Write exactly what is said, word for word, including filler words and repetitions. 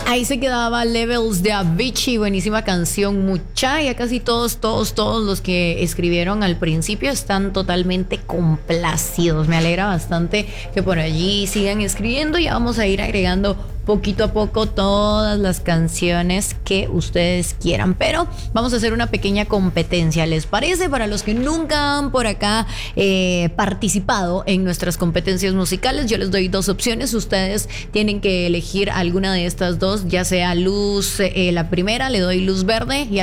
Ahí se quedaba Levels de Avicii, buenísima canción, mucha. Ya casi todos, todos, todos los que escribieron al principio están totalmente complacidos. Me alegra bastante que por allí sigan escribiendo. Ya vamos a ir agregando poquito a poco todas las canciones que ustedes quieran, pero vamos a hacer una pequeña competencia, ¿les parece? Para los que nunca han por acá eh, participado en nuestras competencias musicales, yo les doy dos opciones. Ustedes tienen que elegir alguna de estas dos, ya sea luz, eh, la primera le doy luz verde y